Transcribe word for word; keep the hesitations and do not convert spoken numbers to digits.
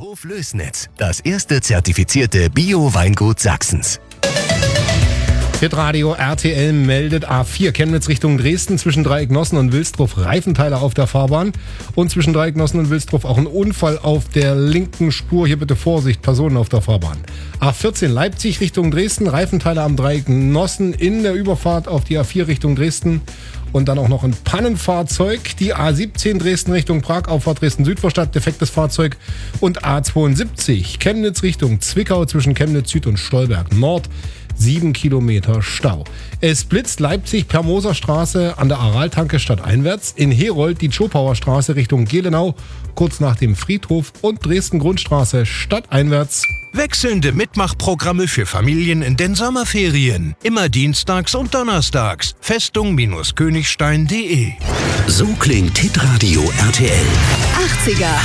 Hoflößnitz, das erste zertifizierte Bio-Weingut Sachsens. Hitradio R T L meldet A vier Chemnitz Richtung Dresden zwischen Dreiecknossen und Wilsdruff Reifenteile auf der Fahrbahn und zwischen Dreiecknossen und Wilsdruff auch ein Unfall auf der linken Spur. Hier bitte Vorsicht, Personen auf der Fahrbahn. A vierzehn Leipzig Richtung Dresden, Reifenteile am Dreiecknossen in der Überfahrt auf die A vier Richtung Dresden und dann auch noch ein Pannenfahrzeug. Die A siebzehn Dresden Richtung Prag, Auffahrt Dresden Südvorstadt, defektes Fahrzeug und A zweiundsiebzig Chemnitz Richtung Zwickau zwischen Chemnitz Süd und Stolberg Nord. Sieben Kilometer Stau. Es blitzt Leipzig per Moserstraße an der Araltanke stadteinwärts. In Herold die Tschopauer Straße Richtung Gelenau, kurz nach dem Friedhof und Dresden Grundstraße stadteinwärts. Wechselnde Mitmachprogramme für Familien in den Sommerferien. Immer dienstags und donnerstags. Festung-königstein punkt de. So klingt Hitradio R T L. achtziger